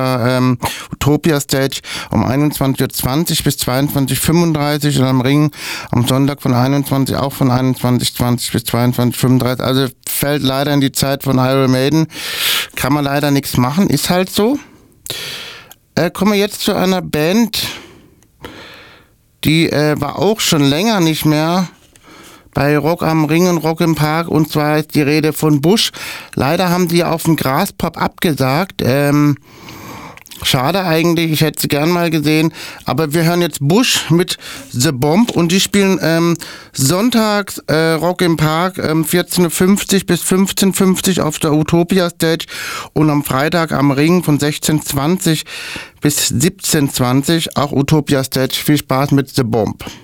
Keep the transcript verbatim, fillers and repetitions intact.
ähm, Utopia Stage um einundzwanzig Uhr zwanzig bis zweiundzwanzig Uhr fünfunddreißig und am Ring am Sonntag von einundzwanzig, auch von einundzwanzig Uhr zwanzig bis zweiundzwanzig Uhr fünfunddreißig. Also fällt leider in die Zeit von Iron Maiden. Kann man leider nichts machen, ist halt so. Äh, kommen wir jetzt zu einer Band, die äh, war auch schon länger nicht mehr bei Rock am Ring und Rock im Park, und zwar ist die Rede von Bush. Leider haben die auf dem Graspop abgesagt. Ähm, schade eigentlich, ich hätte sie gern mal gesehen. Aber wir hören jetzt Bush mit The Bomb und die spielen ähm, sonntags äh, Rock im Park ähm, vierzehn Uhr fünfzig bis fünfzehn Uhr fünfzig auf der Utopia Stage und am Freitag am Ring von sechzehn Uhr zwanzig bis siebzehn Uhr zwanzig auch Utopia Stage. Viel Spaß mit The Bomb.